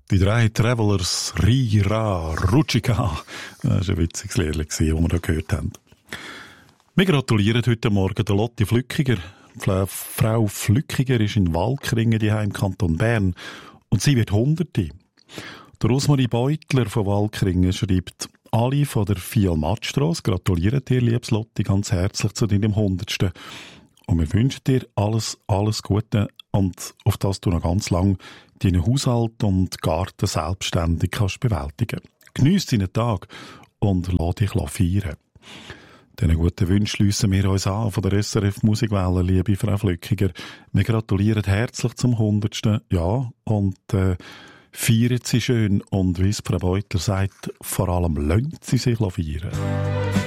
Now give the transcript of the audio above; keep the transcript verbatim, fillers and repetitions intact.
Die drei Travelers, Ri, Ra, Rutschika. Das war ein witziges Lied, das wir da gehört haben. Wir gratulieren heute Morgen der Lotti Flückiger. Frau Flückiger ist in Walkringen, die im Kanton Bern. Und sie wird Hunderte. Der Rosmarie Beutler von Walkringen schreibt, alle von der Fial-Matt-Strasse gratulieren dir, liebes Lotti, ganz herzlich zu deinem Hundertsten. Und wir wünschen dir alles, alles Gute und auf das du noch ganz lang deinen Haushalt und Garten selbstständig kannst bewältigen. Geniess deinen Tag und lass dich feiern. Diesen guten Wunsch schliessen wir uns an von der S R F Musikwelle, liebe Frau Flückiger. Wir gratulieren herzlich zum Hundertsten, ja, und äh, feiern sie schön und wie es Frau Beutler sagt, vor allem lassen sie sich feiern.